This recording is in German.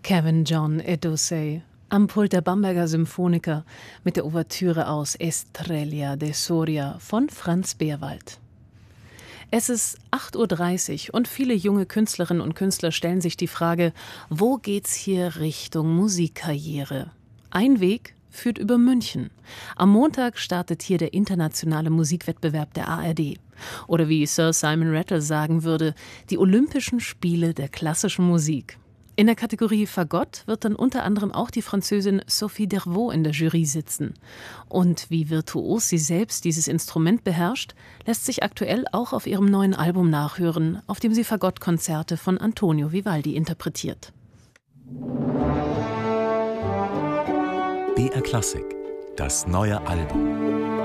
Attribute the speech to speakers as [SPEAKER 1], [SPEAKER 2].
[SPEAKER 1] Kevin John Edusei am Pult der Bamberger Symphoniker mit der Ouvertüre aus Estrella de Soria von Franz Beerwald. Es ist 8:30 Uhr und viele junge Künstlerinnen und Künstler stellen sich die Frage, wo geht's hier Richtung Musikkarriere? Ein Weg führt über München. Am Montag startet hier der internationale Musikwettbewerb der ARD. Oder wie Sir Simon Rattle sagen würde, die Olympischen Spiele der klassischen Musik. In der Kategorie Fagott wird dann unter anderem auch die Französin Sophie Dervaux in der Jury sitzen. Und wie virtuos sie selbst dieses Instrument beherrscht, lässt sich aktuell auch auf ihrem neuen Album nachhören, auf dem sie Fagottkonzerte von Antonio Vivaldi interpretiert.
[SPEAKER 2] BR Klassik, das neue Album.